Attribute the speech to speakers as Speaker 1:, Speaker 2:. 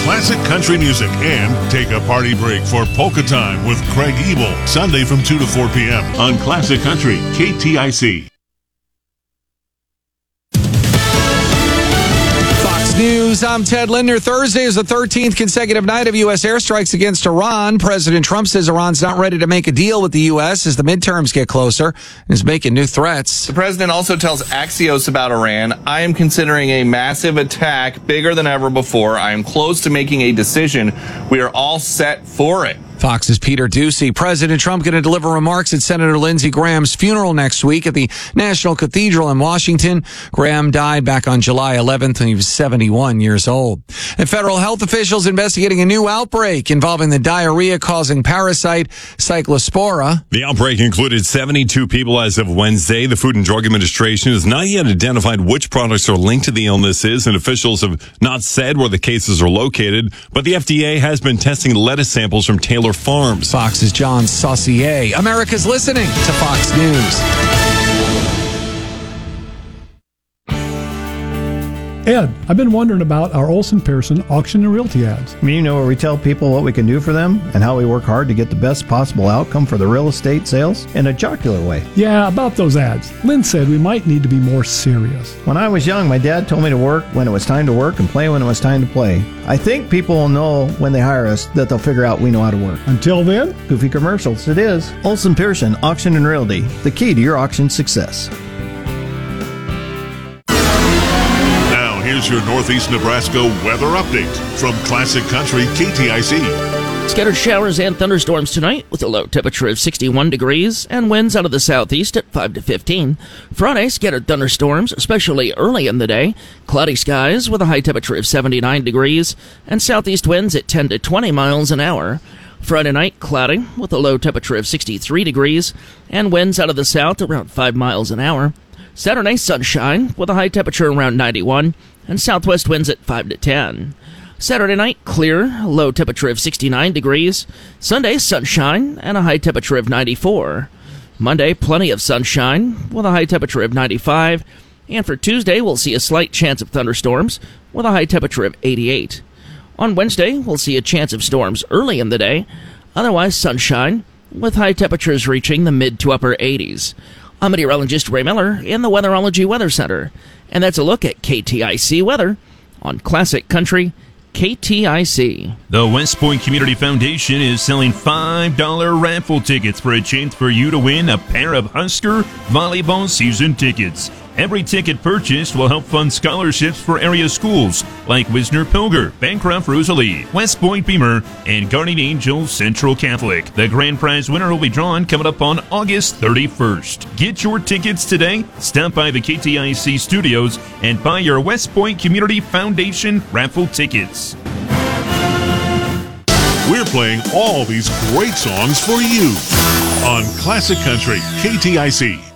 Speaker 1: classic country music and take a party break for Polka Time with Craig Ebel, Sunday from 2 to 4 p.m. on Classic Country, KTIC.
Speaker 2: News. I'm Ted Linder. Thursday is the 13th consecutive night of U.S. airstrikes against Iran. President Trump says Iran's not ready to make a deal with the U.S. as the midterms get closer and is making new threats.
Speaker 3: The president also tells Axios about Iran, I am considering a massive attack bigger than ever before. I am close to making a decision. We are all set for it.
Speaker 2: Fox's Peter Doocy. President Trump going to deliver remarks at Senator Lindsey Graham's funeral next week at the National Cathedral in Washington. Graham died back on July 11th when he was 71 years old. And federal health officials investigating a new outbreak involving the diarrhea-causing parasite Cyclospora.
Speaker 4: The outbreak included 72 people as of Wednesday. The Food and Drug Administration has not yet identified which products are linked to the illnesses, and officials have not said where the cases are located. But the FDA has been testing lettuce samples from Taylor Farms.
Speaker 2: Fox's John Saucier. America's listening to Fox News.
Speaker 5: Ed, I've been wondering about our Olson Pearson auction and realty ads.
Speaker 6: You know where we tell people what we can do for them and how we work hard to get the best possible outcome for the real estate sales in a jocular way.
Speaker 5: Yeah, about those ads. Lynn said we might need to be more serious.
Speaker 6: When I was young, my dad told me to work when it was time to work and play when it was time to play. I think people will know when they hire us that they'll figure out we know how to work.
Speaker 5: Until then,
Speaker 6: goofy commercials, it is. Olson Pearson, Auction and Realty, the key to your auction success.
Speaker 1: Here's your Northeast Nebraska weather update from Classic Country KTIC.
Speaker 7: Scattered showers and thunderstorms tonight with a low temperature of 61 degrees and winds out of the southeast at 5 to 15. Friday, scattered thunderstorms, especially early in the day. Cloudy skies with a high temperature of 79 degrees and southeast winds at 10 to 20 miles an hour. Friday night, cloudy with a low temperature of 63 degrees and winds out of the south around 5 miles an hour. Saturday, sunshine with a high temperature around 91 and southwest winds at 5 to 10. Saturday night, clear, low temperature of 69 degrees. Sunday, sunshine and a high temperature of 94. Monday, plenty of sunshine with a high temperature of 95. And for Tuesday, we'll see a slight chance of thunderstorms with a high temperature of 88. On Wednesday, we'll see a chance of storms early in the day. Otherwise, sunshine with high temperatures reaching the mid to upper 80s. I'm meteorologist Ray Miller in the Weatherology Weather Center. And that's a look at KTIC weather on Classic Country KTIC.
Speaker 8: The West Point Community Foundation is selling $5 raffle tickets for a chance for you to win a pair of Husker volleyball season tickets. Every ticket purchased will help fund scholarships for area schools like Wisner-Pilger, Bancroft-Rosalie, West Point Beamer, and Guardian Angel Central Catholic. The grand prize winner will be drawn coming up on August 31st. Get your tickets today. Stop by the KTIC studios and buy your West Point Community Foundation raffle tickets.
Speaker 1: We're playing all these great songs for you on Classic Country KTIC.